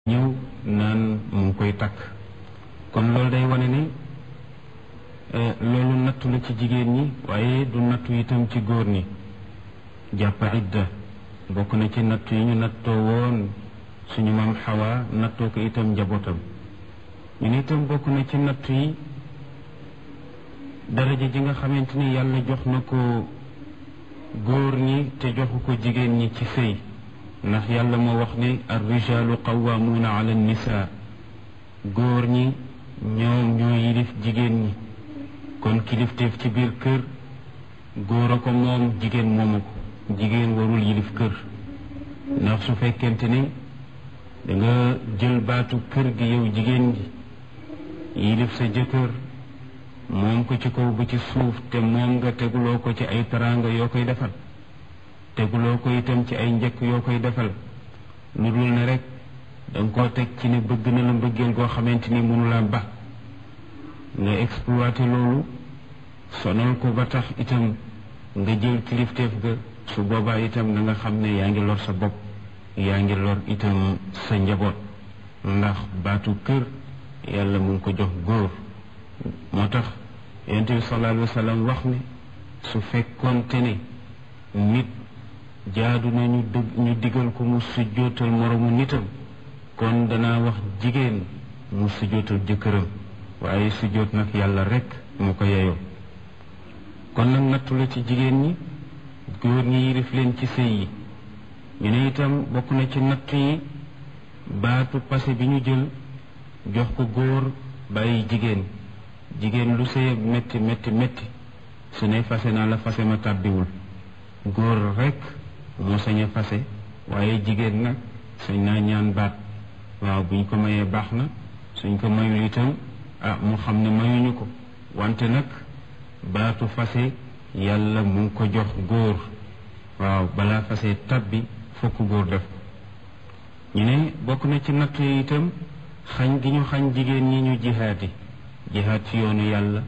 ñëw naan mu ngi koy takk kon loolu day wane ni loolu nattu la ci jigéen ñi waaye du nattu itam ci góor ñi. jàpp idda bokk na ci nattu yi ñu nattoo woon suñu maam Xawa nattoo ko itam njabootam. ñu ne itam bokk na ci nattu yi daraja ji nga xamante ni yàlla jox na ko góor ñi te joxu ko jigéen ñi ci sëy ndax yàlla moo wax ne ar-rijaalu qawwaamuuna ala an-nisaa góor ñi ñoom ñoo yilif jigéen ñi kon kilifteef ci biir kër góor a ko moom jigéen moomu ko jigéen warul yilif kër ndax su fekkente ni da nga jël baatu kër gi yow jigéen gi yilif sa jëkkër moom ko ci kaw ba ci suuf te moom nga teguloo ko ci ay teraanga yoo koy defal teguloo ko itam ci ay njëkk yoo koy defal lu dul ne rek danga koo teg ci ne bëgg na la mbëggeel goo xamante ni mënu la ba nga exploité loolu sonal ko ba tax itam nga jël kilifteef ga su boobaa itam na nga xam ne yaa ngi lor sa bopp yaa ngi lor itam sa njaboot ndax baatu kër yàlla mu ngi ko jox góor moo tax yonent bi sallallahu alayhi wa sallam wax ne su fekkoonte ne nit jaadu na ñu digal ko mu sujjootal moromu nitam kon danaa wax jigéen mu sujjootal jëkkëram waaye sujjoot nag yàlla rekk mu ko yeyoo kon nag nattu la ci jigéen ñi góor ñi yilif leen ci sëy yi ñu ne itam bokk na ci nattu yi baatu passé bi ñu jël jox ko góor bàyyi jigéen lu sëy métti métti métti su ne fase naa la fase ma tàbbiwul góor rekk moo sañ a fase waaye jigéen nag sañ naa ñaan baat waaw buñ ko mayee baax na suñ ko mayul itam mu xam ne mayuñu ko wante nag baatu fase yàlla mu ngi ko jox góor waaw balaa fase tabbi fokk góor def ñu ne bokk na ci natt yi itam xañ gi ñu xañ jigéen ñi ñu jihaad ci yoonu yàlla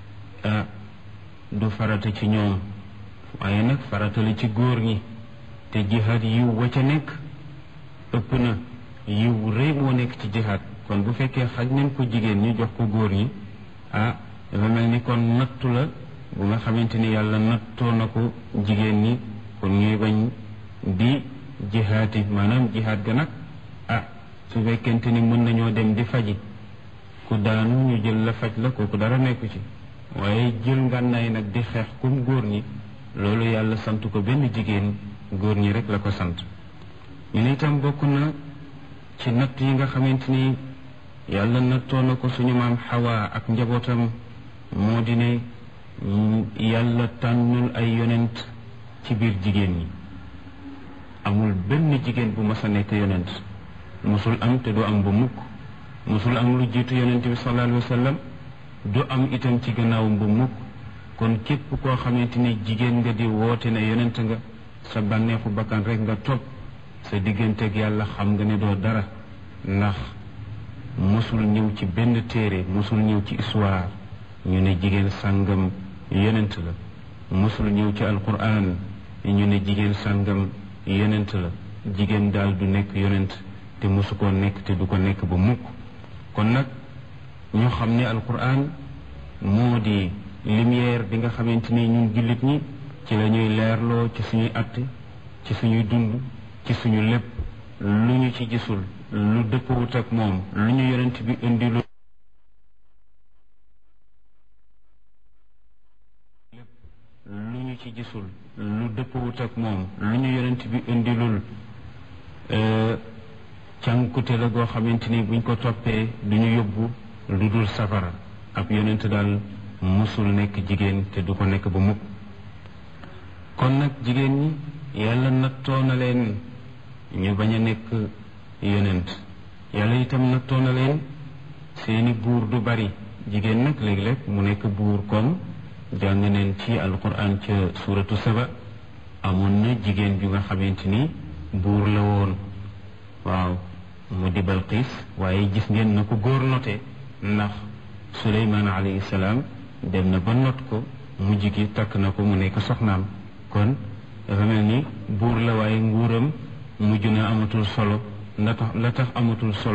du farata ci ñoom waaye nag farata la ci góor ñi te jihaad yiw wa ca nekk ëpp na yiw rëy moo nekk ci jihaad kon bu fekkee xaj nañ ko jigéen ñi jox ko góor ñi dafa mel ni kon nattu la bu nga xamante ni yàlla nattoo na ko jigéen ñi kon ñuy bañ di jihaati maanaam jihaad ga nag su fekkente ni mën nañoo dem di faji ku daanu ñu jël la faj la kooku dara nekku ci waaye jël ngànnaay nag di xeex kum góor ñi loolu yàlla sant ko benn jigéen góor ñi rek la ko sant ñu ne itam bokk na ci natt yi nga xamante ni yàlla nattoo na ko suñu maam Xawa ak njabootam moo di ne yàlla tànnul ay yonent ci biir jigéen ñi amul benn jigéen bu mas a nekk yonent musul am te du am ba mukk musul am lu jiitu yonent bi sallallahu alayhi wa sallam du am itam ci gannaawam ba mukk kon képp koo xamante ni jigéen nga di woote ne yonent nga sa bànneexu bakkan rek nga topp sa digganteeg yàlla xam nga ne doo dara ndax musul ñëw ci benn téere musul ñëw ci histoire ñu ne jigéen sàngam yonent la musul ñëw ci alquran ñu ne jigéen sàngam yonent la jigéen daal du nekk yonent te musu koo nekk te du ko nekk ba mukk kon nag ñu xam ne alquran moo di lumière bi nga xamante ni ñun jullit ñi ci la ñuy leerloo ci suñuy att ci suñuy dund ci suñu lépp lu ñu ci gisul lu dëppwut ak moom lu ñu yonent bi indi lu ñu ci gisul lu dëppwut ak moom lu ñu yonent bi indilul cànkute la goo xamante ni buñ ko toppee du ñu yóbbu lu dul safara ab yonent daal musul nekk jigéen te du ko nekk ba mukk kon nag jigéen ñi yàlla nattoo na leen ñu bañ a nekk yonent yàlla itam nattoo na leen seeni buur du bari jigéen nag léeg-léeg mu nekk buur comme jàng neen ci alquran ca suratu saba amoon na jigéen ju nga xamante ni buur la woon waaw mu di Balqiis waaye gis ngeen na ko góor note ndax Suleymaan alayhi salaam dem na ba not ko mujj gi takk na ko mu nekk soxnaam kon dafa mel ni buur la waaye nguuram mujj na amatul solo la tax amatul solo